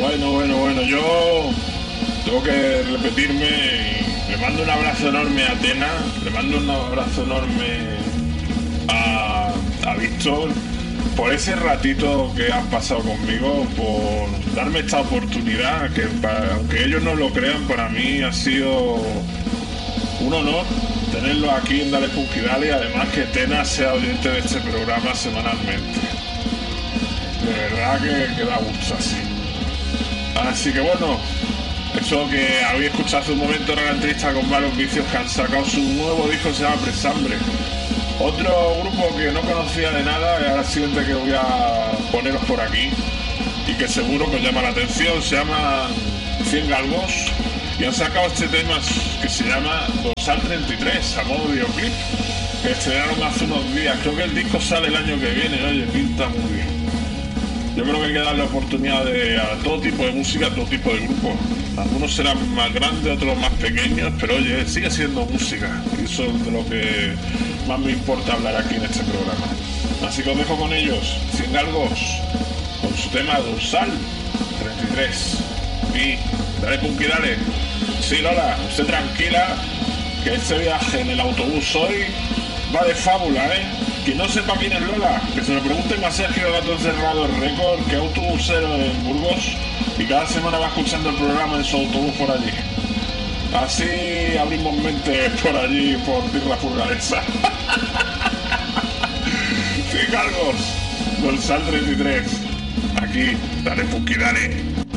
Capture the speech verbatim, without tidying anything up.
Bueno, bueno, bueno, yo tengo que repetirme y le mando un abrazo enorme a Atena, le mando un abrazo enorme a, a Víctor por ese ratito que han pasado conmigo, por darme esta oportunidad que para, aunque ellos no lo crean, para mí ha sido un honor tenerlo aquí en Dale Punky Dale y además que Tena sea oyente de este programa semanalmente. De verdad que, que da gusto así. Así que bueno, eso que habéis escuchado hace un momento era la entrevista con Malos Vicios, que han sacado su nuevo disco, se llama Presambre. Otro grupo que no conocía de nada, es el siguiente que voy a poneros por aquí y que seguro que os llama la atención, se llama Cien Galgos y han sacado este tema que se llama Dorsal treinta y tres a modo videoclip, que estrenaron hace unos días. Creo que el disco sale el año que viene, oye, pinta muy bien. Yo creo que hay que darle oportunidad de, a todo tipo de música, a todo tipo de grupos. Algunos serán más grandes, otros más pequeños, pero oye, sigue siendo música. Y eso es de lo que más me importa hablar aquí en este programa. Así que os dejo con ellos, Cien Galgos, con su tema Dorsal treinta y tres. Y dale Punky Dale. Sí, Lola, usted tranquila, que este viaje en el autobús hoy va de fábula, ¿eh? Quien no sepa quién es Lola, que se lo pregunten a Sergio Gato Encerrado el Récord, que es autobusero en Burgos y cada semana va escuchando el programa en su autobús por allí. Así abrimos mente por allí, por tierra furgalesa. Cien Galgos, Dorsal treinta y tres. Aquí, dale Punky, dale.